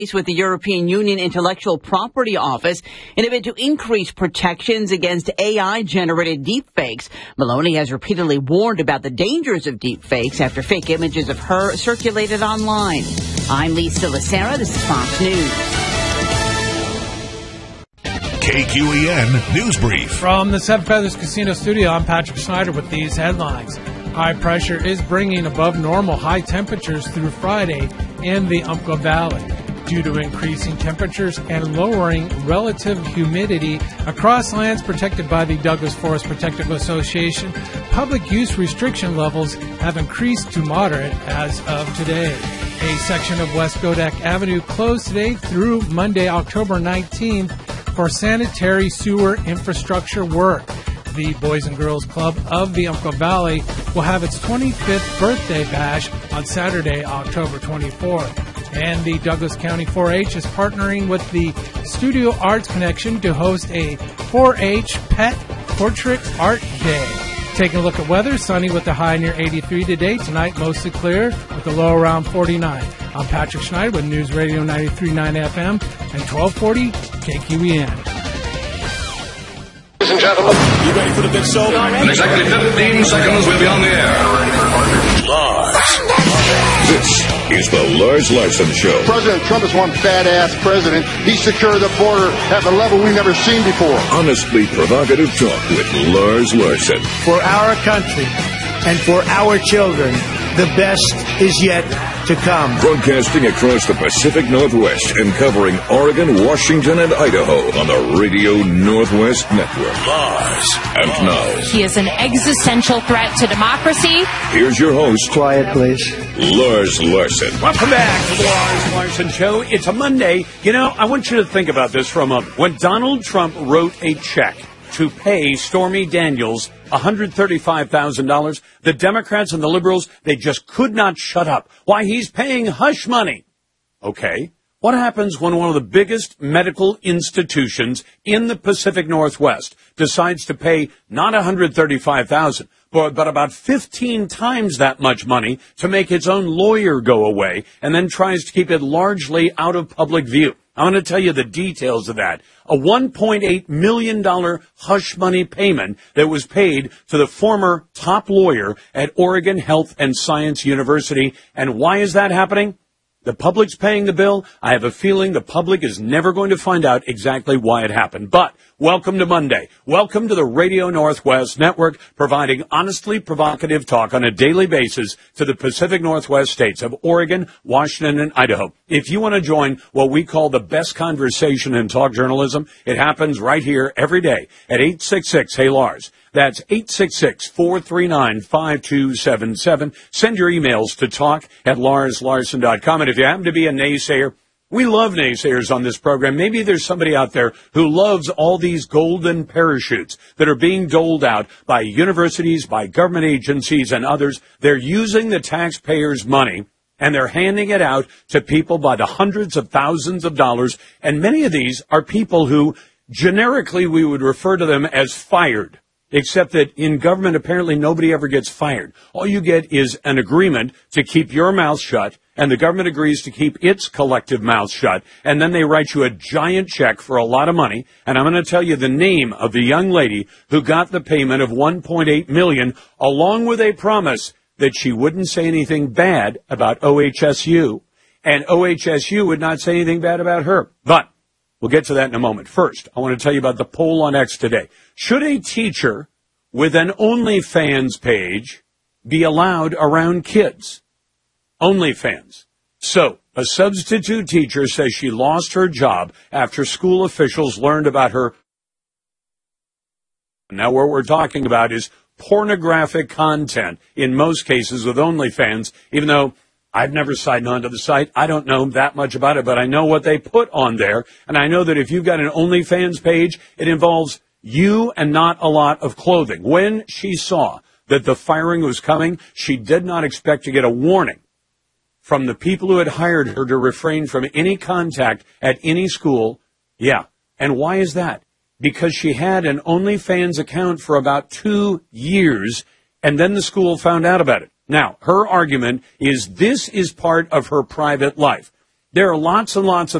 with the European Union Intellectual Property Office in a bid to increase protections against AI-generated deepfakes. Maloney has repeatedly warned about the dangers of deepfakes after fake images of her circulated online. I'm Lisa Lacera. This is Fox News. KQEN News Brief. From the Seven Feathers Casino Studio, I'm Patrick Schneider with these headlines. High pressure is bringing above normal high temperatures through Friday in the Umpqua Valley. Due to increasing temperatures and lowering relative humidity across lands protected by the Douglas Forest Protective Association, public use restriction levels have increased to moderate as of today. A section of West Godak Avenue closed today through Monday, October 19th for sanitary sewer infrastructure work. The Boys and Girls Club of the Umpqua Valley will have its 25th birthday bash on Saturday, October 24th. And the Douglas County 4-H is partnering with the Studio Arts Connection to host a 4-H Pet Portrait Art Day. Taking a look at weather, sunny with a high near 83 today. Tonight, mostly clear with a low around 49. I'm Patrick Schneider with News Radio 93.9 FM and 1240 KQEN. Ladies and gentlemen, you ready for the big show? In exactly 15 seconds, we'll be on the air. This is the Lars Larson Show. President Trump is one badass president. He secured the border at the level we've never seen before. Honestly provocative talk with Lars Larson. For our country and for our children, the best is yet to come. Broadcasting across the Pacific Northwest and covering Oregon, Washington, and Idaho on the Radio Northwest Network. Lars. And now, he is an existential threat to democracy. Here's your host. Quiet, please. Lars Larson. Welcome back to the Lars Larson Show. It's a Monday. You know, I want you to think about this for a moment. When Donald Trump wrote a check to pay Stormy Daniels $135,000, the Democrats and the liberals, they just could not shut up. Why, he's paying hush money. Okay. What happens when one of the biggest medical institutions in the Pacific Northwest decides to pay not $135,000, but about 15 times that much money to make its own lawyer go away and then tries to keep it largely out of public view? I'm going to tell you the details of that. A $1.8 million hush money payment that was paid to the former top lawyer at Oregon Health and Science University. And why is that happening? The public's paying the bill. I have a feeling the public is never going to find out exactly why it happened. But welcome to Monday. Welcome to the Radio Northwest Network, providing honestly provocative talk on a daily basis to the Pacific Northwest states of Oregon, Washington, and Idaho. If you want to join what we call the best conversation in talk journalism, it happens right here every day at 866-HEY-LARS. That's 866-439-5277. Send your emails to talk@larslarson.com. And if you happen to be a naysayer, we love naysayers on this program. Maybe there's somebody out there who loves all these golden parachutes that are being doled out by universities, by government agencies, and others. They're using the taxpayers' money, and they're handing it out to people by the hundreds of thousands of dollars. And many of these are people who, generically, we would refer to them as fired. Except that in government, apparently nobody ever gets fired. All you get is an agreement to keep your mouth shut, and the government agrees to keep its collective mouth shut, and then they write you a giant check for a lot of money. And I'm going to tell you the name of the young lady who got the payment of $1.8 million, along with a promise that she wouldn't say anything bad about OHSU, and OHSU would not say anything bad about her. But we'll get to that in a moment. First, I want to tell you about the poll on X today. Should a teacher with an OnlyFans page be allowed around kids? OnlyFans. So, a substitute teacher says she lost her job after school officials learned about her. Now, what we're talking about is pornographic content, in most cases with OnlyFans, even though I've never signed on to the site. I don't know that much about it, but I know what they put on there. And I know that if you've got an OnlyFans page, it involves you and not a lot of clothing. When she saw that the firing was coming, she did not expect to get a warning from the people who had hired her to refrain from any contact at any school. Yeah. And why is that? Because she had an OnlyFans account for about 2 years, and then the school found out about it. Now, her argument is this is part of her private life. There are lots and lots of